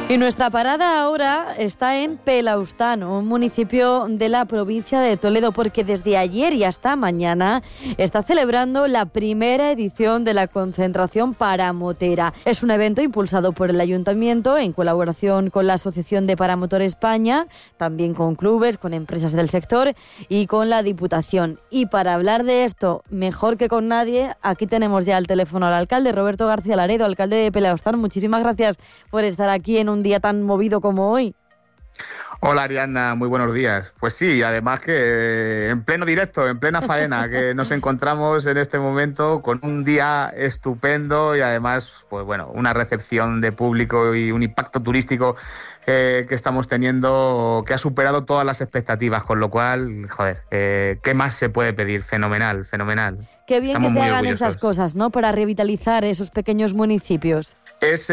Y nuestra parada ahora está en Pelaustán, un municipio de la provincia de Toledo, porque desde ayer y hasta mañana está celebrando la primera edición de la concentración paramotera. Es un evento impulsado por el Ayuntamiento en colaboración con la Asociación de Paramotor España, también con clubes, con empresas del sector y con la Diputación. Y para hablar de esto, mejor que con nadie, aquí tenemos ya al teléfono al alcalde Roberto García Laredo, alcalde de Pelaustán. Muchísimas gracias por estar aquí en un día tan movido como hoy. Hola Ariadna, muy buenos días. Pues sí, además que en pleno directo, en plena faena, que nos encontramos en este momento con un día estupendo y además, pues bueno, una recepción de público y un impacto turístico que estamos teniendo que ha superado todas las expectativas, con lo cual, joder, ¿qué más se puede pedir? Fenomenal, fenomenal. Qué bien Estamos que se muy hagan orgullosos. estas cosas, ¿no? Para revitalizar esos pequeños municipios. Es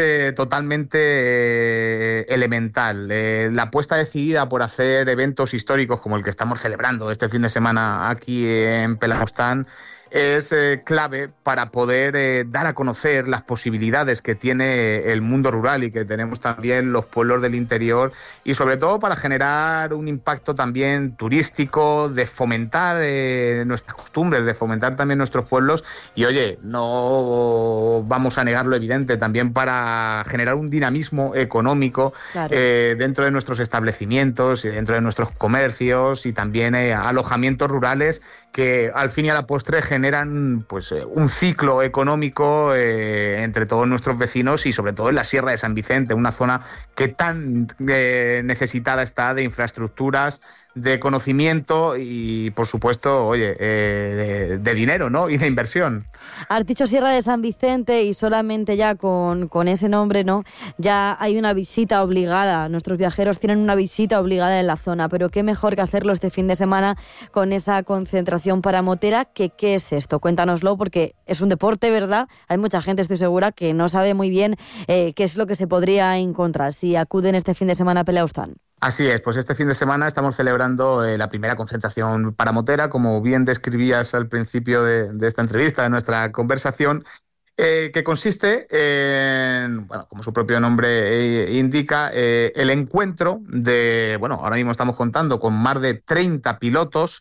totalmente elemental. La apuesta decidida por hacer eventos históricos como el que estamos celebrando este fin de semana aquí en Pelaustán es clave para poder dar a conocer las posibilidades que tiene el mundo rural y que tenemos también los pueblos del interior, y sobre todo para generar un impacto también turístico, de fomentar nuestras costumbres, de fomentar también nuestros pueblos y, oye, no vamos a negar lo evidente, también para generar un dinamismo económico, claro, dentro de nuestros establecimientos y dentro de nuestros comercios y también alojamientos rurales que al fin y a la postre generan pues un ciclo económico entre todos nuestros vecinos y sobre todo en la Sierra de San Vicente, una zona que tan necesitada está de infraestructuras, de conocimiento y, por supuesto, oye, de dinero, ¿no? Y de inversión. Has dicho Sierra de San Vicente y solamente ya con ese nombre, ¿no? Ya hay una visita obligada. Nuestros viajeros tienen una visita obligada en la zona, pero qué mejor que hacerlo este fin de semana con esa concentración paramotera. ¿Qué es esto? Cuéntanoslo, porque es un deporte, ¿verdad? Hay mucha gente, estoy segura, que no sabe muy bien qué es lo que se podría encontrar si acuden este fin de semana a Pelaustán. Así es, pues este fin de semana estamos celebrando la primera concentración paramotera, como bien describías al principio de esta entrevista, de nuestra conversación, que consiste en, bueno, como su propio nombre indica, el encuentro de, bueno, ahora mismo estamos contando con más de 30 pilotos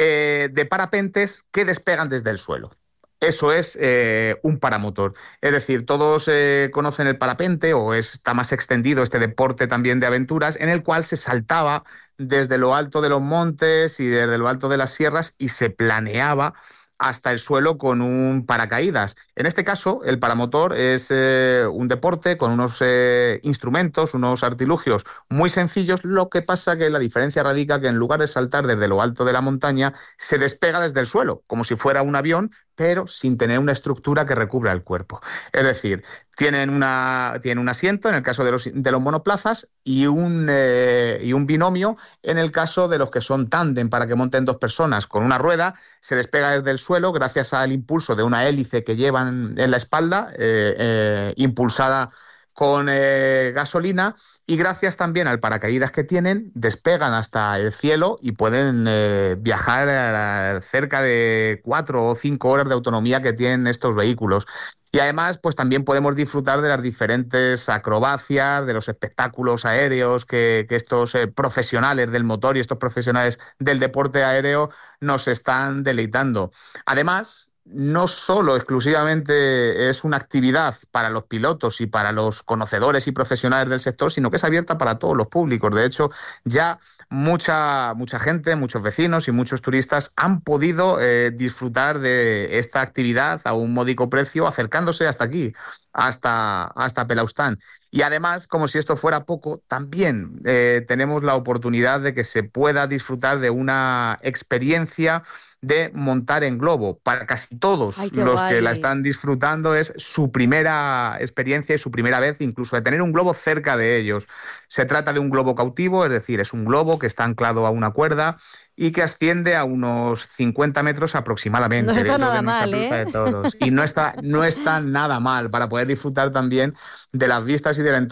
de parapentes que despegan desde el suelo. Eso es un paramotor. Es decir, todos conocen el parapente, o está más extendido este deporte también de aventuras, en el cual se saltaba desde lo alto de los montes y desde lo alto de las sierras y se planeaba hasta el suelo con un paracaídas. En este caso, el paramotor es un deporte con unos instrumentos, unos artilugios muy sencillos. Lo que pasa que la diferencia radica que en lugar de saltar desde lo alto de la montaña, se despega desde el suelo, como si fuera un avión, pero sin tener una estructura que recubra el cuerpo. Es decir, tienen un asiento en el caso de los monoplazas y un binomio en el caso de los que son tándem, para que monten dos personas con una rueda. Se despega desde el suelo gracias al impulso de una hélice que llevan en la espalda, impulsada con gasolina, y gracias también al paracaídas que tienen, despegan hasta el cielo y pueden viajar a cerca de 4 o 5 horas de autonomía que tienen estos vehículos. Y además, pues también podemos disfrutar de las diferentes acrobacias, de los espectáculos aéreos que estos profesionales del motor y estos profesionales del deporte aéreo nos están deleitando. Además, no solo exclusivamente es una actividad para los pilotos y para los conocedores y profesionales del sector, sino que es abierta para todos los públicos. De hecho, ya mucha gente, muchos vecinos y muchos turistas han podido disfrutar de esta actividad a un módico precio, acercándose hasta aquí, hasta Pelaustán. Y además, como si esto fuera poco, también tenemos la oportunidad de que se pueda disfrutar de una experiencia de montar en globo. Para casi todos los que la están disfrutando es su primera experiencia y su primera vez incluso de tener un globo cerca de ellos. Se trata de un globo cautivo, es decir, es un globo que está anclado a una cuerda y que asciende a unos 50 metros aproximadamente. No está nada mal, de toros. Y no está nada mal, para poder disfrutar también de las vistas y del entorno